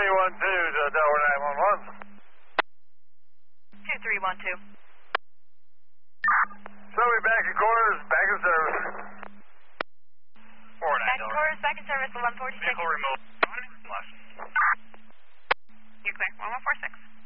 to Delaware 911. 2312. So we back in quarters, back in service. Back in quarters, back in service, 1146. Vehicle removed. You clear, 1146.